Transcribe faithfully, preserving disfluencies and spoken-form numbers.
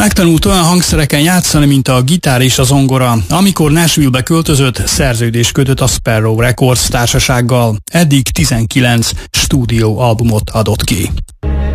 Megtanult olyan hangszereken játszani, mint a gitár és a zongora. Amikor Nashville-be költözött, szerződést kötött a Sparrow Records társasággal. Eddig tizenkilenc stúdióalbumot adott ki.